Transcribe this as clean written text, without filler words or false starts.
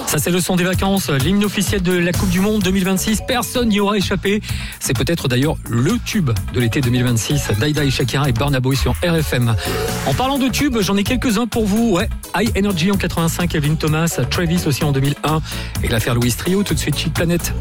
Ça, c'est le son des vacances, l'hymne officiel de la Coupe du Monde 2026. Personne n'y aura échappé. C'est peut-être d'ailleurs le tube de l'été 2026. Daïda et Shakira et Burna Boy sur RFM. En parlant de tubes, j'en ai quelques-uns pour vous. Ouais, High Energy en 85, Kevin Thomas, Travis aussi en 2001. Et l'affaire Louis Trio, tout de suite, Chic Planet.